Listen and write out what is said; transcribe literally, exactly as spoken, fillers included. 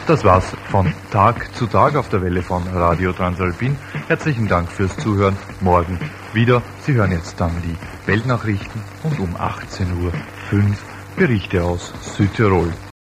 Das war's von Tag zu Tag auf der Welle von Radio Transalpin. Herzlichen Dank fürs Zuhören. Morgen wieder. Sie hören jetzt dann die Weltnachrichten und um achtzehn Uhr fünf Berichte aus Südtirol.